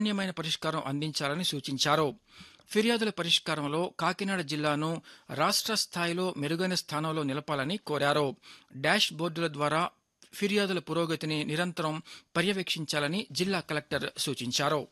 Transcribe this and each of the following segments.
నాణ్యమైన పరిష్కారం అందించాలని సూచించారు. ఫిర్యాదుల పరిష్కారంలో కాకినాడ జిల్లాను రాష్ట్ర స్థాయిలో మెరుగైన స్థానంలో నిలపాలని కోరారు. డాష్ బోర్డుల ద్వారా ఫిర్యాదుల పురోగతిని నిరంతరం పర్యవేక్షించాలని జిల్లా కలెక్టర్ సూచించారు.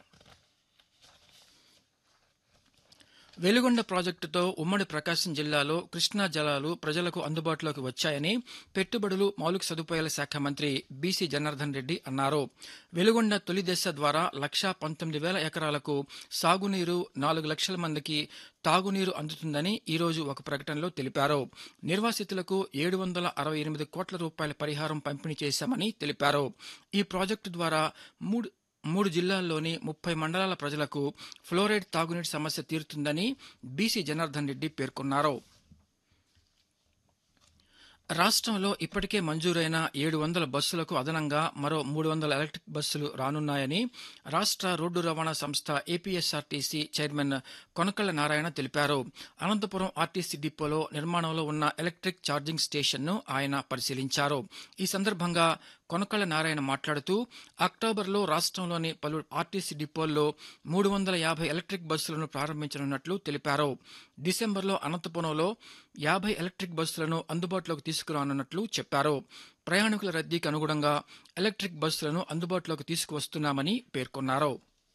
వెలుగొండ ప్రాజెక్టుతో ఉమ్మడి ప్రకాశం జిల్లాలో కృష్ణా జలాలు ప్రజలకు అందుబాటులోకి వచ్చాయని పెట్టుబడులు, మౌలిక సదుపాయాల శాఖ మంత్రి బీసీ జనార్దన్ రెడ్డి అన్నారు. వెలుగొండ తొలి దశ ద్వారా 1,19,000 ఎకరాలకు సాగునీరు, 4 లక్షల మందికి తాగునీరు అందుతుందని ఈరోజు ఒక ప్రకటనలో తెలిపారు. నిర్వాసితులకు 768 కోట్ల రూపాయల పరిహారం పంపిణీ చేశామని తెలిపారు. ఈ ప్రాజెక్టు ద్వారా మూడు జిల్లాల్లోని 30 మండలాల ప్రజలకు ఫ్లోరైడ్ తాగునీటి సమస్య తీరుతుందని బీసీ జనార్దన్ రెడ్డి పేర్కొన్నారు. రాష్ట్రంలో ఇప్పటికే మంజూరైన 700 బస్సులకు అదనంగా మరో 300 ఎలక్ట్రిక్ బస్సులు రానున్నాయని రాష్ట్ర రోడ్డు రవాణా సంస్థ ఏపీఎస్ఆర్టీసీ చైర్మన్ కొనకళ్ల నారాయణ తెలిపారు. అనంతపురం ఆర్టీసీ డిపోలో నిర్మాణంలో ఉన్న ఎలక్ట్రిక్ ఛార్జింగ్ స్టేషన్ను ఆయన పరిశీలించారు. ఈ సందర్భంగా కొనకళ్ల నారాయణ మాట్లాడుతూ అక్టోబర్లో రాష్ట్రంలోని పలు ఆర్టీసీ డిపోల్లో 350 ఎలక్ట్రిక్ బస్సులను ప్రారంభించనున్నట్లు తెలిపారు. డిసెంబర్లో అనంతపురంలో 50 ఎలక్ట్రిక్ బస్సులను అందుబాటులోకి తీసుకురానున్నట్లు చెప్పారు. ప్రయాణికుల రద్దీకి అనుగుణంగా ఎలక్ట్రిక్ బస్సులను అందుబాటులోకి తీసుకువస్తున్నామని పేర్కొన్నారు.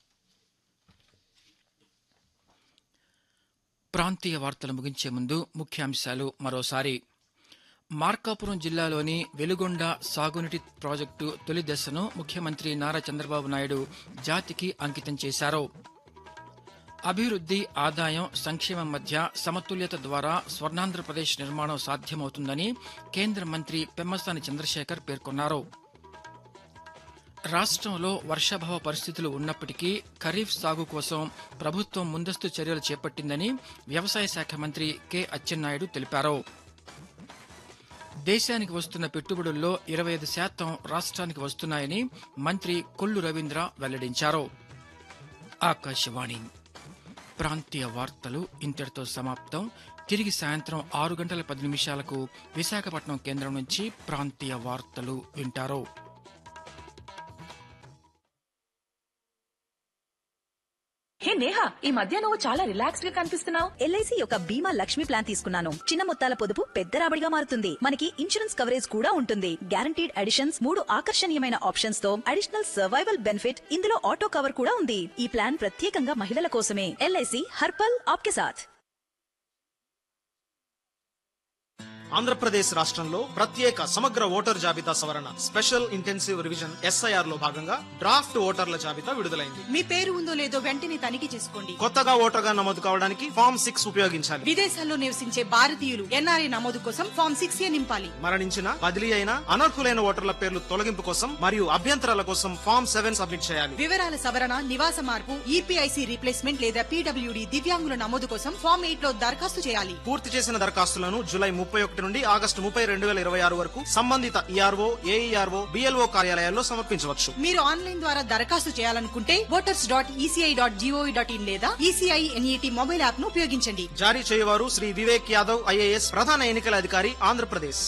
ప్రాంతీయ వార్తలు ముగించే ముందు ముఖ్యాంశాలు మరోసారి. మార్కాపురం జిల్లాలోని వెలుగొండ సాగునీటి ప్రాజెక్టు తొలి దశను ముఖ్యమంత్రి నారా చంద్రబాబు నాయుడు జాతికి అంకితం చేశారు. అభివృద్ధి, ఆదాయం, సంక్షేమం మధ్య సమతుల్యత ద్వారా స్వర్ణాంధ్రప్రదేశ్ నిర్మాణం సాధ్యమవుతుందని కేంద్ర మంత్రి పెమ్మసాని చంద్రశేఖర్ పేర్కొన్నారు. రాష్ట్రంలో వర్షాభావ పరిస్థితులు ఉన్నప్పటికీ ఖరీఫ్ సాగు కోసం ప్రభుత్వం ముందస్తు చర్యలు చేపట్టిందని వ్యవసాయ శాఖ మంత్రి కె అచ్చెన్నాయుడు తెలిపారు. దేశానికి వస్తున్న పెట్టుబడుల్లో 25% రాష్ట్రానికి వస్తున్నాయని మంత్రి కొల్లు రవీంద్ర వెల్లడించారు. ఆకాశవాణి ప్రాంతీయ వార్తలు ఇంతటితో సమాప్తం. తిరిగి సాయంత్రం 6:10 విశాఖపట్నం కేంద్రం నుంచి ప్రాంతీయ వార్తలు వింటారు. హే నేహా, ఈ మధ్య నువ్వు చాలా రిలాక్స్డ్ గా కనిపిస్తున్నావు. ఎల్ఐసి యొక్క బీమా లక్ష్మి ప్లాన్ తీసుకున్నాను. చిన్న మొత్తాల పొదుపు పెద్ద రాబడిగా మారుతుంది. మనకి ఇన్సూరెన్స్ కవరేజ్ కూడా ఉంటుంది. గ్యారంటీడ్ అడిషన్స్, 3 ఆకర్షణీయమైన ఆప్షన్స్ తో అడిషనల్ సర్వైవల్ బెనిఫిట్, ఇందులో ఆటో కవర్ కూడా ఉంది. ఈ ప్లాన్ ప్రత్యేకంగా మహిళల కోసమే. ఎల్ఐసి హర్పల్ ఆప్కే సాథ్. ఆంధ్రప్రదేశ్ రాష్ట్రంలో ప్రత్యేక సమగ్ర ఓటర్ జాబితా సవరణ స్పెషల్ ఇంటెన్సివ్ రివిజన్ ఎస్ఐఆర్ లో భాగంగా డ్రాఫ్ట్ ఓటర్ల జాబితా విడుదలైంది. మీ పేరు ఉందో లేదో వెంటనే తనిఖీ చేసుకోండి. కొత్తగా ఓటర్గా నమోదు కావడానికి ఫామ్ 6 ఉపయోగించాలి. విదేశాల్లో నివసించే భారతీయులు ఎన్ఆర్ఐ నమోదు కోసం ఫామ్ 6A నింపాలి. మరణించిన, బదిలీ అయిన, అనర్హులైన ఓటర్ల పేర్లు తొలగింపు కోసం మరియు అభ్యంతరాల కోసం ఫామ్ 7 సబ్మిట్ చేయాలి. వివరాల సవరణ, నివాస మార్పు, ఈపీఐసి రీప్లేస్మెంట్ లేదా పీడబ్ల్యూడీ దివ్యాంగుల నమోదు కోసం ఫామ్ 8 లో దరఖాస్తు చేయాలి. పూర్తి చేసిన దరఖాస్తులను జూలై 31 నుండి ఆగస్టు 30, 2026 వరకు సంబంధిత ఈఆర్ఓ, ఏఈఆర్ఓ, బిఎల్ఓ కార్యాలయాల్లో సమర్పించవచ్చు. మీరు ఆన్లైన్ ద్వారా దరఖాస్తు చేయాలనుకుంటే voters.eci.gov.in లేదా ఈసీఐ ఎన్ఈటీ మొబైల్ యాప్ ను ఉపయోగించండి. జారీ చేయవారు శ్రీ వివేక్ యాదవ్ ఐఏఎస్, ప్రధాన ఎన్నికల అధికారి, ఆంధ్రప్రదేశ్.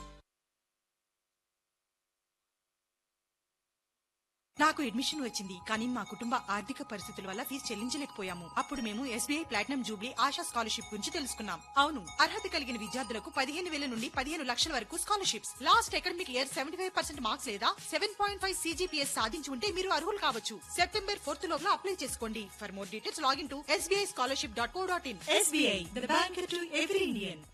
నాకు అడ్మిషన్ వచ్చింది, కానీ మా కుటుంబ ఆర్థిక పరిస్థితుల వల్ల ఫీజు చెల్లించలేకపోయాము. అప్పుడు మేము SBI platinum Jubilee ASHA scholarship గురించి తెలుసుకున్నాం. అవును, అర్హత కలిగిన విద్యార్థులకు 15,000 నుండి 15 లక్షల వరకు scholarships. Last academic year 75% marks లేదా 7.5 CGPS సాధించి ఉంటే మీరు అర్హులు కావచ్చు. సెప్టెంబర్ 4 లోపల అప్లై చేసుకోండి. For more details login to sbischolarship.co.in. SBI, the bank to every Indian.